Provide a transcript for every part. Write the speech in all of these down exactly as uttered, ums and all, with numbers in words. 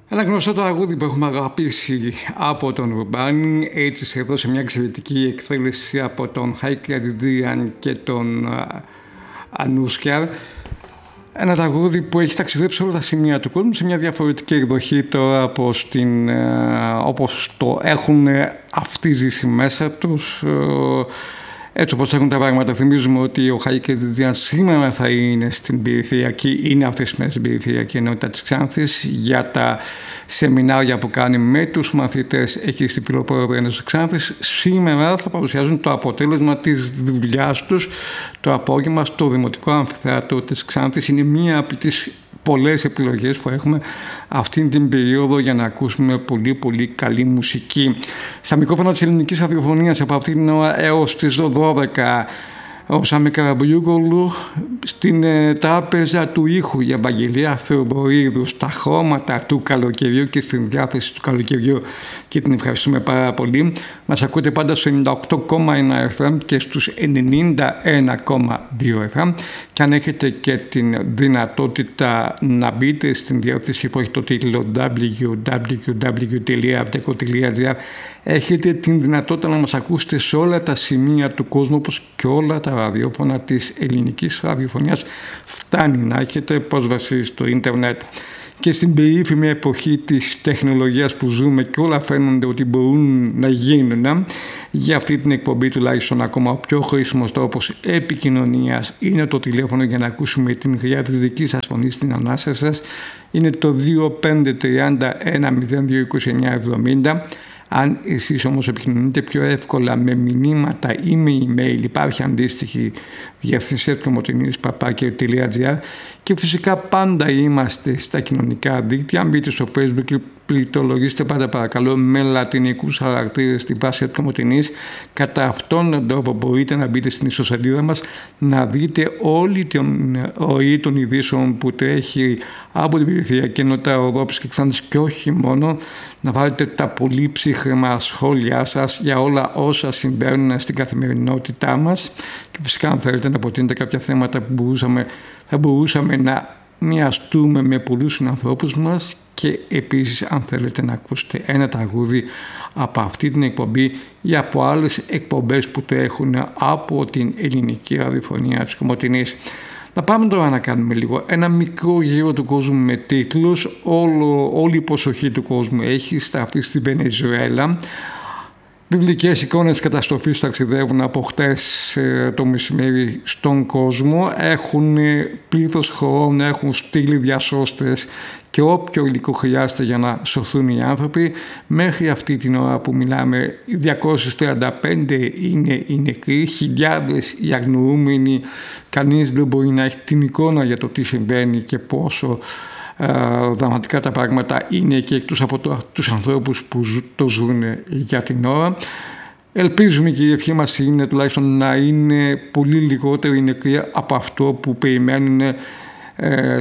Ένα γνωστό τραγούδι που έχουμε αγαπήσει από τον Ρουμπάνη, έτσι εδώ σε μια εξαιρετική εκτέλεση από τον Χάικ Ατζητζίαν και τον Ανούσκιαρ. Ένα τραγούδι που έχει ταξιδέψει όλα τα σημεία του κόσμου σε μια διαφορετική εκδοχή τώρα όπως, την, όπως το έχουν αυτοί ζήσει μέσα τους. Έτσι όπως έχουν τα πράγματα, θυμίζουμε ότι ο Χάικ Ατζητζίαν σήμερα θα είναι στην περιφερειακή, είναι αυτές τις μέρες στην περιφερειακή ενότητα της Ξάνθης για τα σεμινάρια που κάνει με τους μαθητές εκεί στην Πυλοπόεδρο Ένωσης Ξάνθης. Σήμερα θα παρουσιάζουν το αποτέλεσμα της δουλειάς τους το απόγευμα στο Δημοτικό Αμφιθέατρο της Ξάνθης. Είναι μία από τις πολλές επιλογές που έχουμε αυτήν την περίοδο για να ακούσουμε πολύ πολύ καλή μουσική. Στα μικρόφωνα της ελληνικής ραδιοφωνίας από αυτήν την ώρα έως τις δώδεκα ο Σάμι Καραμπουλιούκολου, στην ε, τράπεζα του ήχου η Ευαγγελία Θεοδωρίδου, στα χρώματα του καλοκαιριού και στην διάθεση του καλοκαιριού, και την ευχαριστούμε πάρα πολύ. Μας ακούτε πάντα στο ενενήντα οκτώ κόμμα ένα εφ εμ και στους ενενήντα ένα κόμμα δύο εφ εμ, και αν έχετε και την δυνατότητα να μπείτε στην διεύθυνση που έχει το τίτλο ντάμπλιου ντάμπλιου ντάμπλιου τελεία απτέκο τελεία τζι άρ, έχετε την δυνατότητα να μας ακούσετε σε όλα τα σημεία του κόσμου, όπως και όλα τα ραδιόφωνα της ελληνικής ραδιοφωνίας. Φτάνει να έχετε πρόσβαση στο ίντερνετ. Και στην περίφημη εποχή της τεχνολογίας που ζούμε και όλα φαίνονται ότι μπορούν να γίνουν, για αυτή την εκπομπή τουλάχιστον ακόμα ο πιο χρήσιμος τρόπος επικοινωνίας είναι το τηλέφωνο για να ακούσουμε την χρειά της δικής σας φωνής στην ανάσα σας. Είναι το δύο πέντε τρία ένα μηδέν δύο είκοσι εννιά εβδομήντα. Αν εσείς όμως επικοινωνείτε πιο εύκολα με μηνύματα ή με email, υπάρχει αντίστοιχη διευθυνσία του κομωτινής παπάκια τελεία τζι άρ, και φυσικά πάντα είμαστε στα κοινωνικά δίκτυα. Αν μπείτε στο Facebook και πληκτρολογήστε πάντα παρακαλώ με λατινικούς χαρακτήρες στη βάση του κομωτινής, κατά αυτόν τον τρόπο μπορείτε να μπείτε στην ιστοσελίδα μας, να δείτε όλη την ροή των ειδήσεων που τρέχει από την περιφερειακή ενότητα Ροδόπης και Ξάνθης και όχι μόνο, να βάλετε τα πολύ ψύχραιμα σχόλιά σας για όλα όσα συμβαίνουν στην καθημερινότητά μας, και φυσικά αν θέλετε να αποτείνετε κάποια θέματα που μπορούσαμε, θα μπορούσαμε να μοιαστούμε με πολλούς συνανθρώπους μας, και επίσης αν θέλετε να ακούσετε ένα τραγούδι από αυτή την εκπομπή ή από άλλες εκπομπές που τρέχουν από την ελληνική ραδιοφωνία της Κομωτινής. Να πάμε τώρα να κάνουμε λίγο ένα μικρό γύρο του κόσμου με τίτλους. Όλο, όλη η προσοχή του κόσμου έχει στραφεί στη Βενεζουέλα. Βιβλικές εικόνες καταστροφής ταξιδεύουν από χτες ε, το μεσημέρι στον κόσμο. Έχουν πλήθος χωρών, έχουν στείλει διασώστες και όποιο υλικό χρειάζεται για να σωθούν οι άνθρωποι. Μέχρι αυτή την ώρα που μιλάμε διακόσιοι τριάντα πέντε είναι οι νεκροί, χιλιάδες οι αγνοούμενοι. Κανείς δεν μπορεί να έχει την εικόνα για το τι συμβαίνει και πόσο Uh, δραματικά τα πράγματα είναι, και εκτός από το, τους ανθρώπους που το ζουν για την ώρα. Ελπίζουμε και η ευχή μας είναι τουλάχιστον να είναι πολύ λιγότεροι νεκροί από αυτό που περιμένουν uh,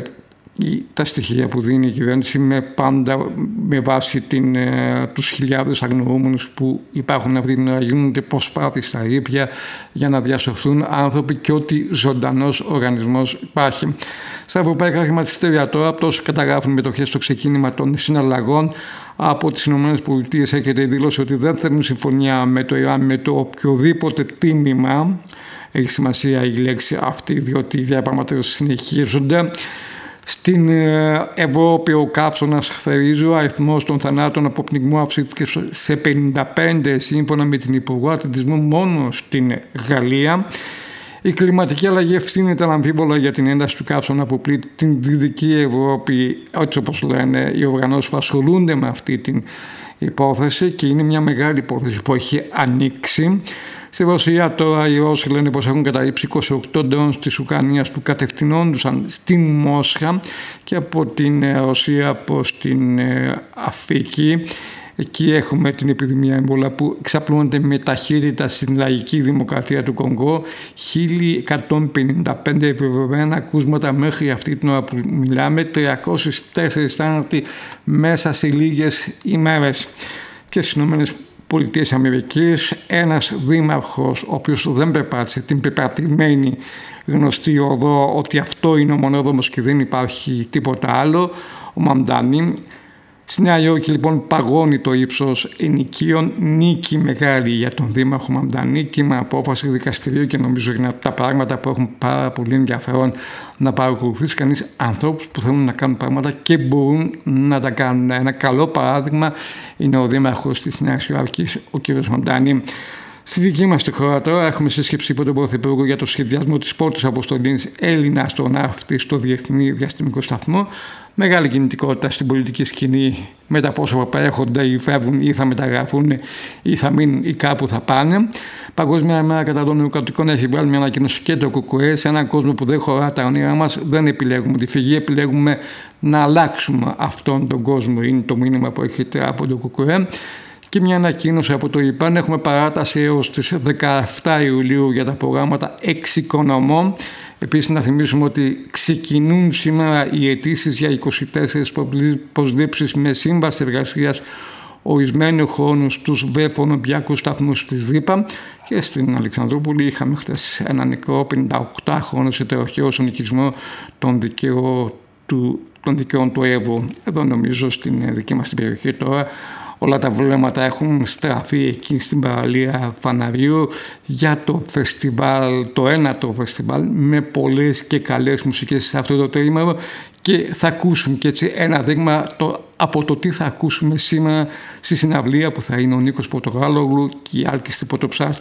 τα στοιχεία που δίνει η κυβέρνηση, με πάντα με βάση την, uh, τους χιλιάδες αγνοούμενους που υπάρχουν αυτή την ώρα. Γίνονται προσπάθειες στα ρήπια για να διασωθούν άνθρωποι και ό,τι ζωντανός οργανισμός υπάρχει. Στα ευρωπαϊκά χρηματιστήρια τώρα, τόσο καταγράφουν μετοχές στο ξεκίνημα των συναλλαγών. Από τις ΗΠΑ έχετε δήλωση ότι δεν θέλουν συμφωνία με το Ιράν με το οποιοδήποτε τίμημα. Έχει σημασία η λέξη αυτή, διότι οι διαπραγματεύσεις συνεχίζονται. Στην Ευρώπη ο καύσωνας θερίζει, ο αριθμός των θανάτων από πνιγμό αυξήθηκε σε πενήντα πέντε σύμφωνα με την Υπουργό Αθλητισμού μόνο στην Γαλλία. Η κλιματική αλλαγή ευθύνεται αναμφίβολα για την ένταση του καύσωνα που πλήττει την Δυτική Ευρώπη, έτσι όπως λένε οι οργανώσεις που ασχολούνται με αυτή την υπόθεση, και είναι μια μεγάλη υπόθεση που έχει ανοίξει. Στη Ρωσία τώρα οι Ρώσοι λένε πως έχουν καταρρύψει είκοσι οκτώ ντρόουν της Ουκρανίας που κατευθυνόντουσαν στην Μόσχα, και από την Ρωσία προς την Αφρική. Εκεί έχουμε την επιδημία έμπολα που εξαπλώνεται με ταχύτητα στην λαϊκή δημοκρατία του Κονγκό. χίλια εκατόν πενήντα πέντε επιβεβαιωμένα ακούσματα μέχρι αυτή την ώρα που μιλάμε, τριακόσιοι τέσσερις θάνατοι μέσα σε λίγες ημέρες. Και στις ΗΠΑ ένας δήμαρχος, ο οποίος δεν περπάτησε την πεπατημένη γνωστή οδό ότι αυτό είναι ο μονόδρομος και δεν υπάρχει τίποτα άλλο, ο Μαμντάνι, Στη Νέα Υόρκη λοιπόν παγώνει το ύψος ενοικίων, νίκη μεγάλη για τον Δήμαρχο Μαμδανίκη με απόφαση δικαστηρίου, και νομίζω είναι από τα πράγματα που έχουν πάρα πολύ ενδιαφέρον να παρακολουθήσει κανείς ανθρώπους που θέλουν να κάνουν πράγματα και μπορούν να τα κάνουν. Ένα καλό παράδειγμα είναι ο Δήμαρχος της Νέας Υόρκης, ο κ. Μαμδανή. Στη δική μας τη χώρα τώρα έχουμε σύσκεψη υπό τον Πρωθυπουργό για το σχεδιασμό της πρώτης αποστολής Έλληνα αστροναύτη στο Διεθνή Διαστημικό Σταθμό. Μεγάλη κινητικότητα στην πολιτική σκηνή με τα πρόσωπα που έρχονται ή φεύγουν ή θα μεταγραφούν ή θα μείνουν ή κάπου θα πάνε. Παγκόσμια ημέρα κατά των νοικοτικών έχει βγάλει μια ανακοίνωση και το ΚΚΕ. Σε έναν κόσμο που δεν χωρά τα όνειρά μας, δεν επιλέγουμε τη φυγή, επιλέγουμε να αλλάξουμε αυτόν τον κόσμο. Είναι το μήνυμα που έρχεται από το ΚΚΕ. Και μια ανακοίνωση από το ΙΠΑΝ. Έχουμε παράταση έως τις δεκαεφτά Ιουλίου για τα προγράμματα εξοικονομών. Επίσης να θυμίσουμε ότι ξεκινούν σήμερα οι αιτήσεις για είκοσι τέσσερις προσλήψεις με σύμβαση εργασίας ορισμένου χρόνου στους βεφονοπιακούς σταθμούς της ΔΥΠΑ. Και στην Αλεξανδρούπολη είχαμε χτες ένα νεκρό πενηνταοκτάχρονο σε τροχαίο συνοικισμό των δικαιών του, των δικαιών του Εύρου. Εδώ νομίζω στην δική μας την περιοχή τώρα όλα τα βλέμματα έχουν στραφεί εκεί στην παραλία Φαναρίου για το φεστιβάλ, το ένατο φεστιβάλ με πολλές και καλές μουσικές σε αυτό το τρίμερο, και θα ακούσουμε και έτσι ένα δείγμα το, από το τι θα ακούσουμε σήμερα στη συναυλία που θα είναι ο Νίκος Πορτογάλογλου και η Άλκης Πορτοψάλτη.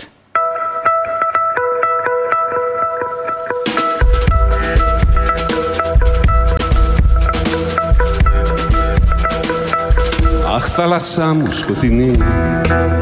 Αχ, θάλασσά μου σκοτεινή,